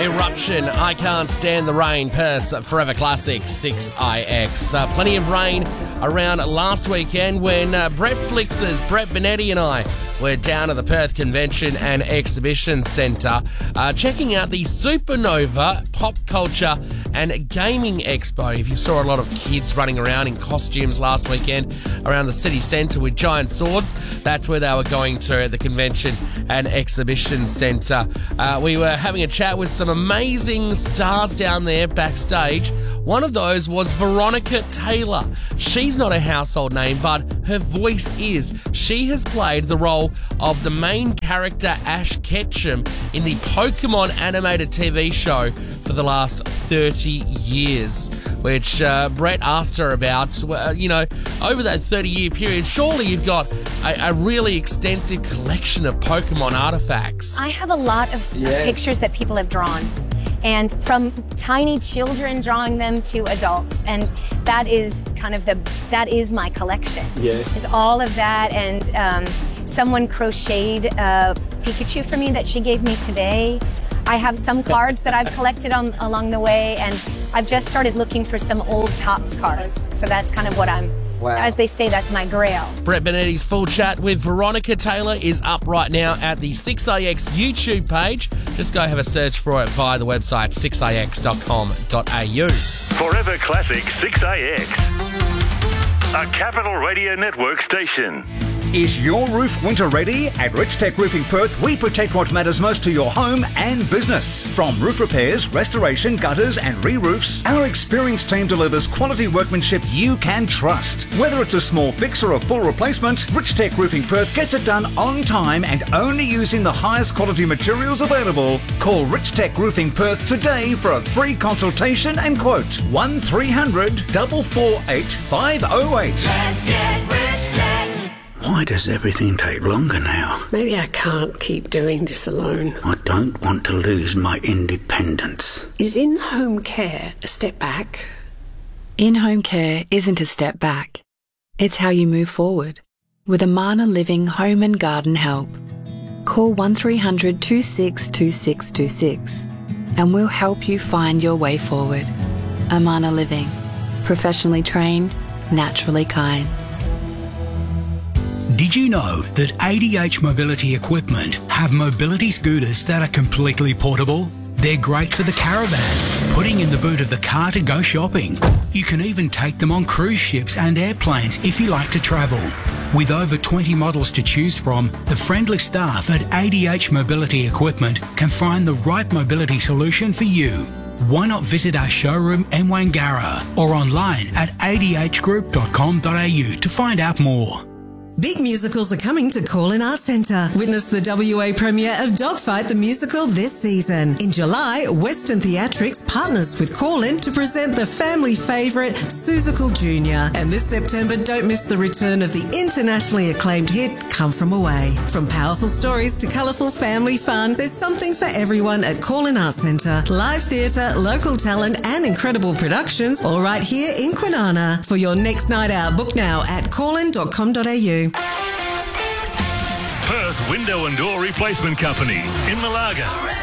Eruption, I Can't Stand the Rain, Perth Forever Classic 6IX. Plenty of rain around last weekend when Brett Flix's, Brett Benetti and I were down at the Perth Convention and Exhibition Centre checking out the Supernova Pop Culture and Gaming Expo. If you saw a lot of kids running around in costumes last weekend around the city centre with giant swords, that's where they were going to at the Convention and Exhibition Centre. We were having a chat with some amazing stars down there backstage. One of those was Veronica Taylor. She's not a household name, but her voice is. She has played the role of the main character Ash Ketchum in the Pokemon animated TV show for the last 30 years, which Brett asked her about. Over that 30-year period, surely you've got a really extensive collection of Pokemon artifacts. I have a lot of pictures that people have drawn. And from tiny children drawing them to adults, and that is that is my collection. Yeah, is all of that, and someone crocheted a Pikachu for me that she gave me today. I have some cards that I've collected along the way, and I've just started looking for some old Topps cards. So that's kind of what as they say, that's my grail. Brett Benetti's full chat with Veronica Taylor is up right now at the 6IX YouTube page. Just go have a search for it via the website 6ix.com.au. Forever Classic 6IX, a Capital Radio Network station. Is your roof winter ready? At Rich Tech Roofing Perth, we protect what matters most to your home and business. From roof repairs, restoration, gutters and re-roofs, our experienced team delivers quality workmanship you can trust. Whether it's a small fix or a full replacement, Rich Tech Roofing Perth gets it done on time and only using the highest quality materials available. Call Rich Tech Roofing Perth today for a free consultation and quote. 1300 448 508. Let's get Rich Tech. Why does everything take longer now? Maybe I can't keep doing this alone. I don't want to lose my independence. Is in-home care a step back? In-home care isn't a step back. It's how you move forward. With Amana Living Home and Garden Help. Call 1300 262626 and we'll help you find your way forward. Amana Living. Professionally trained, naturally kind. Did you know that ADH Mobility Equipment have mobility scooters that are completely portable? They're great for the caravan, putting in the boot of the car to go shopping. You can even take them on cruise ships and airplanes if you like to travel. With over 20 models to choose from, the friendly staff at ADH Mobility Equipment can find the right mobility solution for you. Why not visit our showroom in Wangara or online at adhgroup.com.au to find out more. Big musicals are coming to Call-In Arts Centre. Witness the WA premiere of Dogfight the Musical this season. In July, Western Theatrics partners with Call-In to present the family favourite Seussical Jr. And this September, don't miss the return of the internationally acclaimed hit Come From Away. From powerful stories to colourful family fun, there's something for everyone at Call-In Arts Centre. Live theatre, local talent and incredible productions all right here in Kwinana. For your next night out, book now at callin.com.au. Perth Window and Door Replacement Company in Malaga.